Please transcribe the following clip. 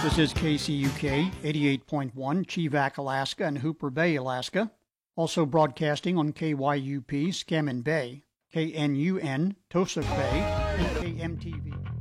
This is KCUK 88.1, Chivak, Alaska, and Hooper Bay, Alaska. Also broadcasting on KYUP, Scammon Bay, KNUN, Tosuk Bay, and KMTV.